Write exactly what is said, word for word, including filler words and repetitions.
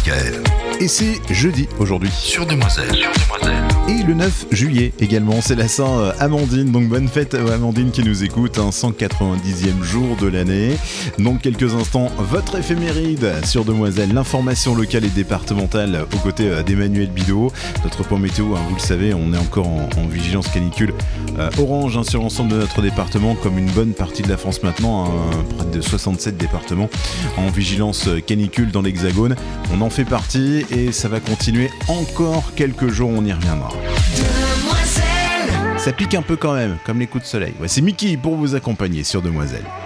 Michael. Et c'est jeudi aujourd'hui. Sur Demoiselle. Sur Demoiselle. Et le neuf juillet également, c'est la Saint-Amandine, donc bonne fête à Amandine qui nous écoute, un cent quatre-vingt-dixième jour de l'année. Dans quelques instants, votre éphéméride sur Demoiselle, l'information locale et départementale aux côtés d'Emmanuel Bidot. Notre point météo, hein, vous le savez, on est encore en, en vigilance canicule euh, orange hein, sur l'ensemble de notre département, comme une bonne partie de la France maintenant, hein, près de soixante-sept départements en vigilance canicule dans l'Hexagone. On en fait partie et ça va continuer encore quelques jours, on y reviendra. Demoiselle. Ça pique un peu quand même, comme les coups de soleil. Ouais, c'est Mickey pour vous accompagner sur Demoiselle.